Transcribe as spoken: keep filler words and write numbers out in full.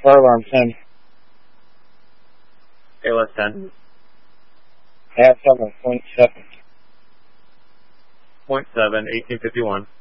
Fire alarm ten. A L S ten. Half seven, point seven. Point seven, eighteen fifty-one.